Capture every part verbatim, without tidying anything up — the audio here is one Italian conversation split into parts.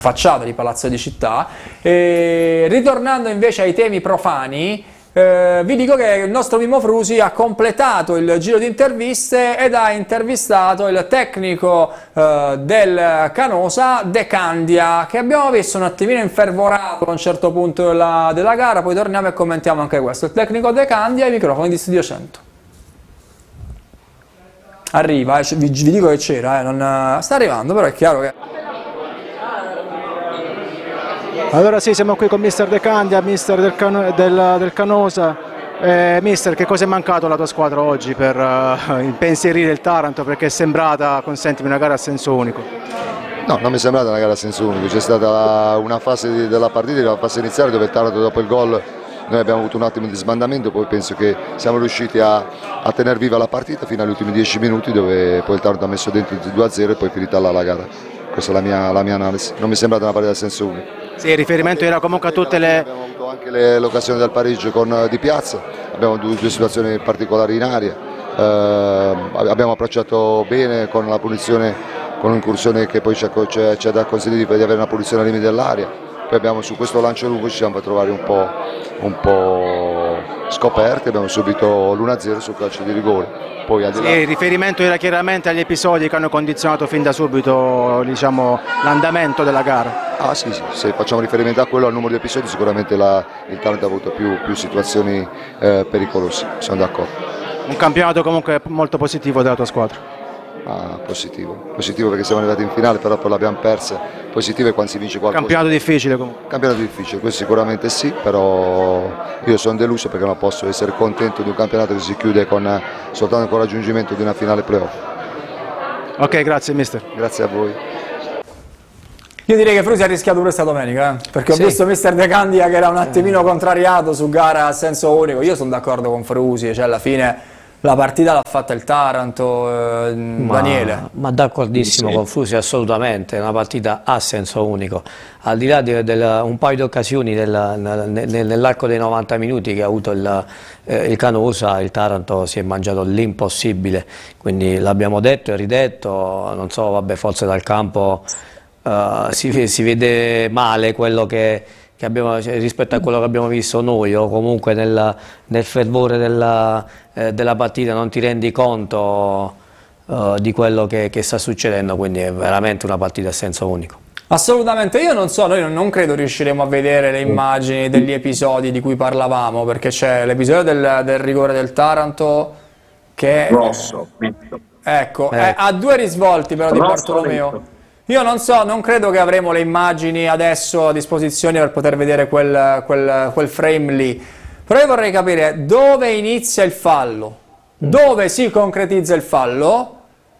facciata di Palazzo di Città. E ritornando invece ai temi profani, eh, vi dico che il nostro Mimmo Frusi ha completato il giro di interviste ed ha intervistato il tecnico eh, del Canosa, De Candia, che abbiamo visto un attimino infervorato a un certo punto della, della gara. Poi torniamo e commentiamo anche questo. Il tecnico De Candia, ai microfoni di Studio cento. Arriva, eh, vi, vi dico che c'era, eh, non, sta arrivando, però è chiaro che... Allora sì, siamo qui con mister De Candia, mister del, Can del, del Canosa. Eh, mister, che cosa è mancato alla tua squadra oggi per uh, impensierire il Taranto? Perché è sembrata, consentimi, una gara a senso unico. No, non mi è sembrata una gara a senso unico, c'è stata una fase di, della partita, la fase iniziale dove il Taranto dopo il gol noi abbiamo avuto un attimo di sbandamento, poi penso che siamo riusciti a, a tenere viva la partita fino agli ultimi dieci minuti dove poi il Taranto ha messo dentro il due a zero e poi è finita là la gara. Questa è la mia, la mia analisi, non mi è sembrata una partita a senso unico. Sì, il riferimento era comunque a tutte le... Abbiamo avuto anche l'occasione del pareggio con Di Piazza, abbiamo due, due situazioni particolari in aria, eh, abbiamo approcciato bene con la punizione, con un'incursione che poi ci ha dato consentito di avere una punizione al limite dell'aria, poi abbiamo su questo lancio lungo ci siamo trovati un po', un po' scoperti, abbiamo subito l'uno a zero sul calcio di rigore. Poi, sì, il riferimento era chiaramente agli episodi che hanno condizionato fin da subito, diciamo, l'andamento della gara. Ah sì, sì, se facciamo riferimento a quello, al numero di episodi, sicuramente la, il Taranto ha avuto più, più situazioni eh, pericolose, sono d'accordo. Un campionato comunque molto positivo della tua squadra. Ah, positivo, positivo perché siamo arrivati in finale, però poi l'abbiamo persa. Positivo è quando si vince qualcosa. Campionato difficile comunque. Campionato difficile, questo sicuramente sì, però io sono deluso perché non posso essere contento di un campionato che si chiude con, soltanto con il raggiungimento di una finale playoff. Ok, grazie mister. Grazie a voi. Io direi che Frusi ha rischiato questa domenica, eh? Perché ho sì. visto mister De Candia che era un attimino contrariato su gara a senso unico. Io sono d'accordo con Frusi, cioè alla fine la partita l'ha fatta il Taranto, eh, ma, Daniele. Ma d'accordissimo sì. con Frusi, assolutamente, è una partita a senso unico. Al di là di del, un paio di occasioni nell'arco dei novanta minuti che ha avuto il, eh, il Canosa, il Taranto si è mangiato l'impossibile, quindi l'abbiamo detto e ridetto, non so, vabbè, forse dal campo uh, si, si vede male quello che... Che abbiamo, rispetto a quello che abbiamo visto noi, o comunque nel, nel fervore della, eh, della partita non ti rendi conto uh, di quello che, che sta succedendo, quindi è veramente una partita a senso unico. Assolutamente, io non so, noi non credo riusciremo a vedere le immagini degli episodi di cui parlavamo, perché c'è l'episodio del, del rigore del Taranto che è, rosso, ecco, è, ha due risvolti però di Bartolomeo. Io non so, non credo che avremo le immagini adesso a disposizione per poter vedere quel, quel, quel frame lì, però io vorrei capire dove inizia il fallo, dove si concretizza il fallo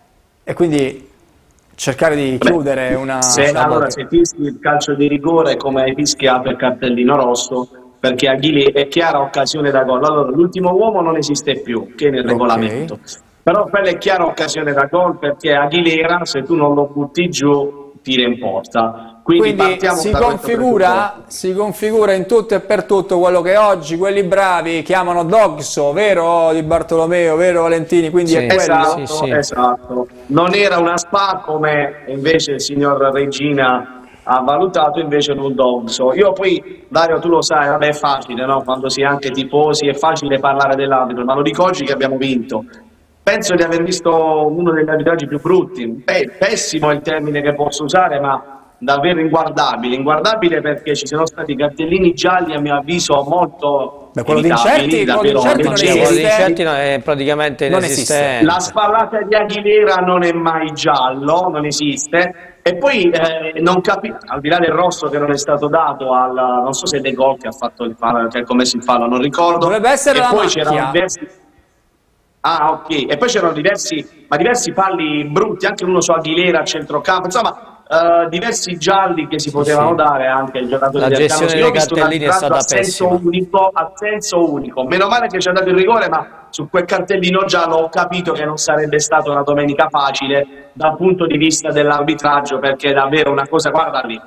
e quindi cercare di chiudere Beh, una... Se, una allora, se fischi il calcio di rigore come hai fischiato il cartellino rosso, perché Aguilera è chiara occasione da gol. Allora, l'ultimo uomo non esiste più, che è nel okay. regolamento. Però quella è chiara occasione da gol perché Aguilera, se tu non lo butti giù, tira in porta. Quindi, Quindi si, configura, si configura in tutto e per tutto quello che oggi quelli bravi chiamano dogso, vero Di Bartolomeo, vero Valentini? Quindi sì, è quello? Esatto, sì, sì. esatto. Non era una spa come invece il signor Regina ha valutato, invece un dogso. Io poi, Dario, tu lo sai, vabbè, è facile, no? Quando si è anche tifosi è facile parlare dell'arbitro, ma lo dico oggi che abbiamo vinto. Penso di aver visto uno degli arbitraggi più brutti. Beh, pessimo è il termine che posso usare, ma davvero inguardabile. Inguardabile perché ci sono stati cartellini gialli, a mio avviso, molto Beh, quello di Incerti, quello di Incerti non esiste. Quello di Incerti è praticamente non inesistente. esiste. La spallata di Aguilera non è mai giallo, non esiste. E poi eh, non capisco, al di là del rosso che non è stato dato al, non so se De Gol che ha fatto il fallo, che ha commesso il fallo, non ricordo. Dovrebbe essere e la poi macchia. c'erano diversi Ah, ok. E poi c'erano diversi, ma diversi falli brutti, anche uno su Aguilera a centrocampo, insomma, uh, diversi gialli che si sì, potevano sì. dare anche ai giocatori La del gestione dei cartellini è stata a senso pessima. unico, a senso unico. Meno male che ci ha dato il rigore, ma su quel cartellino giallo ho capito che non sarebbe stata una domenica facile dal punto di vista dell'arbitraggio, perché è davvero una cosa, guarda lì.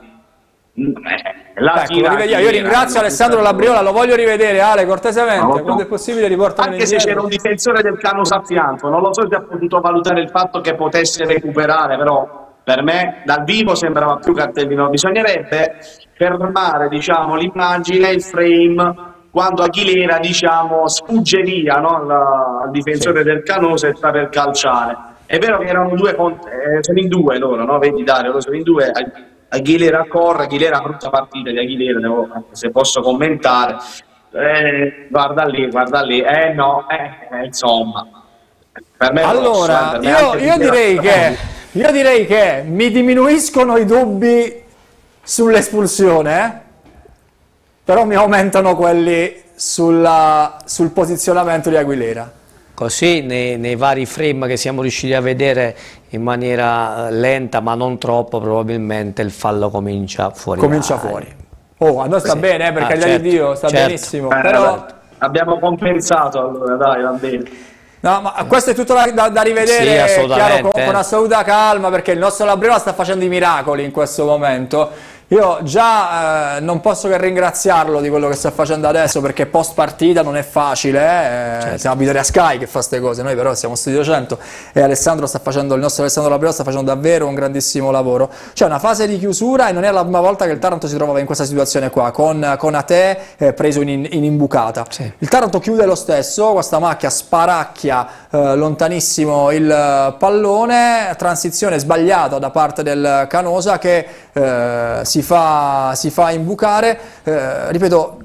La ecco, io ringrazio Alessandro Labriola, lo voglio rivedere, Ale, cortesemente, no, quando è possibile riportare anche se c'era un difensore del Canosa a fianco, non lo so se ha potuto valutare il fatto che potesse recuperare, però Per me dal vivo sembrava più cartellino, bisognerebbe fermare, diciamo, l'immagine, il frame, quando Aguilera, diciamo, sfugge via, no, al, al difensore Sì. del Canosa e sta per calciare. È vero che erano due, cont- eh, sono in due loro, no? Vedi Dario, loro sono in due, Ag- Aguilera corre, Aguilera brutta partita di Aguilera, devo- se posso commentare. Eh, guarda lì, guarda lì, eh no, eh, eh, insomma, per me è rosso, eh, Allora, per me io, anche io direi che, io direi che mi diminuiscono i dubbi sull'espulsione, eh? Però mi aumentano quelli sulla- sul posizionamento di Aguilera. Così nei, nei vari frame che siamo riusciti a vedere in maniera eh, lenta ma non troppo, probabilmente il fallo comincia fuori. Comincia dai. fuori. Oh, a noi sta Sì. bene, eh, per Ah, carità certo, di Dio, sta certo. benissimo. Eh, Però, vabbè, abbiamo compensato allora, dai, va bene. no, ma questo è tutto da, da- da Sì, rivedere, assolutamente. chiaro, con, con assoluta calma, perché il nostro Labriola sta facendo i miracoli in questo momento. Io già eh, non posso che ringraziarlo di quello che sta facendo adesso, perché post partita non è facile, eh. Certo. Siamo a Vitoria Sky che fa queste cose, noi però siamo Studio cento e Alessandro sta facendo, il nostro Alessandro Labriola sta facendo davvero un grandissimo lavoro. C'è una fase di chiusura e non è la prima volta che il Taranto si trovava in questa situazione qua, con, con Ate eh, preso in, in imbucata. Sì. Il Taranto chiude lo stesso, questa macchia sparacchia eh, lontanissimo il eh, pallone, transizione sbagliata da parte del Canosa che eh, si, fa, si fa imbucare, eh, ripeto,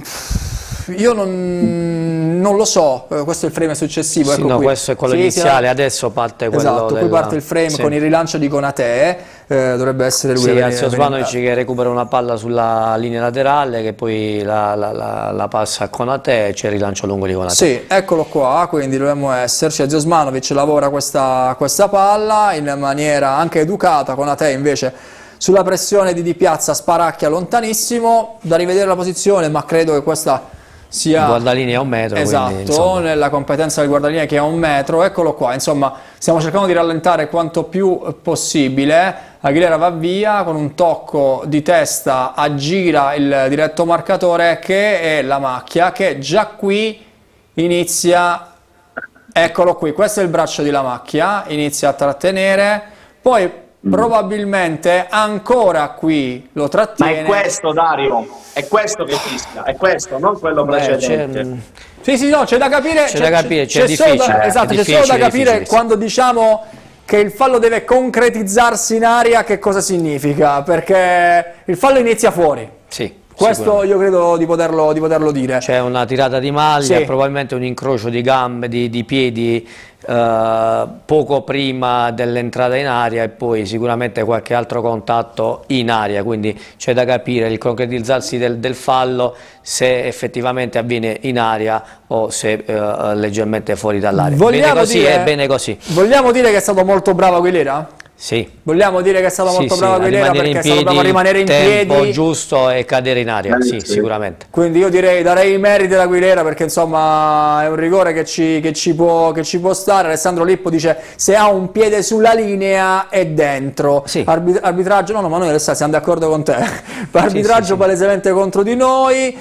io non, non lo so, eh, questo è il frame successivo. Sì, ecco no, qui. questo è quello Sì, iniziale, sì, adesso parte quello esatto, qui della- parte il frame sì. con il rilancio di Konate, eh, dovrebbe essere lui. Sì, a venire- Azio a venire- Svanovic che recupera una palla sulla linea laterale che poi la, la- la- la passa a Konate e c'è il rilancio lungo di Konate. Sì, eccolo qua, quindi dovremmo esserci. Azio Osmanovic lavora questa, questa palla in maniera anche educata, Konate invece sulla pressione di Di Piazza sparacchia lontanissimo, da rivedere la posizione, ma credo che questa sia... Il guardalinea è a un metro, Esatto, quindi, insomma. nella competenza del guardalinea che è a un metro, eccolo qua, insomma stiamo cercando di rallentare quanto più possibile. Aguilera va via con un tocco di testa, aggira il diretto marcatore che è la macchia, che già qui inizia, eccolo qui, questo è il braccio di Lamacchia, inizia a trattenere, poi probabilmente ancora qui lo Ma trattiene. è questo, Dario, è questo che fischia, è questo, non quello Beh, precedente. c'è- Sì, sì, no, c'è da capire. C'è da capire, c'è solo da- difficile, esatto, è c'è solo da difficile, capire difficile, sì. quando diciamo che il fallo deve concretizzarsi in aria, che cosa significa? Perché il fallo inizia fuori. Sì, Questo io credo di poterlo, di poterlo dire. c'è una tirata di maglia, Sì. probabilmente un incrocio di gambe, di, di piedi eh, poco prima dell'entrata in aria e poi sicuramente qualche altro contatto in aria, quindi c'è da capire il concretizzarsi del, del fallo se effettivamente avviene in aria o se eh, leggermente fuori dall'aria. Bene Vogliamo così dire, è bene così. vogliamo dire che è stato molto bravo Aguilera? Sì. Vogliamo dire che è stato Sì, molto sì, bravo a Aguilera rimanere perché è in stato bravo a piedi, rimanere in tempo piedi. giusto e cadere in aria, sì, Sì. sicuramente. Quindi io direi, darei i meriti ad Aguilera perché insomma è un rigore che ci, che ci può, che ci può stare. Alessandro Lippo dice se ha un piede sulla linea è dentro. Sì. Arbit- arbitraggio, no no ma noi Alessandro siamo d'accordo con te. Arbitraggio sì, sì. palesemente contro di noi,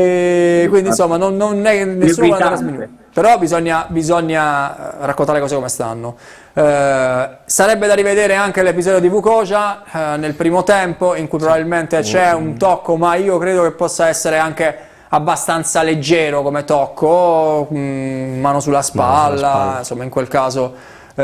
e quindi insomma non, non è nessuno vuole andare a sminuire. Però bisogna, bisogna eh, raccontare le cose come stanno. Eh, sarebbe da rivedere anche l'episodio di Vukoja eh, nel primo tempo in cui probabilmente c'è un tocco, ma io credo che possa essere anche abbastanza leggero come tocco, mh, mano sulla spalla, spalla. insomma in quel caso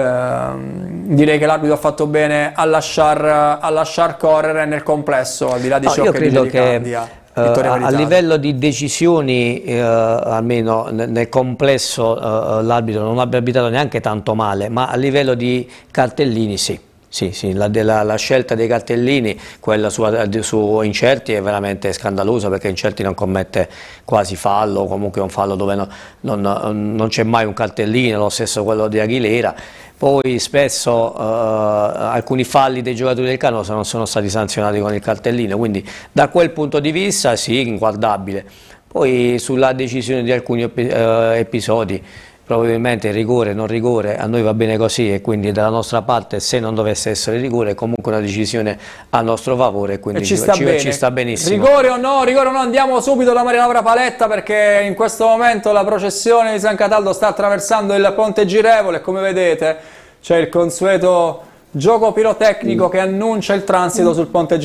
ehm, direi che l'arbitro ha fatto bene a lasciar, a lasciar correre nel complesso, al di là di No, ciò io che credo dice Di che Candia, eh, vittoria a, a meritata. livello di decisioni, eh, almeno nel, nel complesso, eh, l'arbitro non abbia abitato neanche tanto male, ma a livello di cartellini sì. Sì, sì, la, della, la scelta dei cartellini, quella su, su Incerti è veramente scandalosa perché Incerti non commette quasi fallo, comunque è un fallo dove no, non, non c'è mai un cartellino, lo stesso quello di Aguilera. Poi spesso eh, alcuni falli dei giocatori del Canosa non sono stati sanzionati con il cartellino, quindi da quel punto di vista sì, inguardabile. Poi sulla decisione di alcuni epi- eh, episodi, probabilmente rigore, non rigore, a noi va bene così e quindi dalla nostra parte se non dovesse essere rigore è comunque una decisione a nostro favore e quindi E ci ci, sta, ci- bene. ci sta benissimo. Rigore o no? Rigore o no? Andiamo subito da Maria Laura Paletta perché in questo momento la processione di San Cataldo sta attraversando il Ponte Girevole e come vedete c'è il consueto Gioco pirotecnico che annuncia il transito sul ponte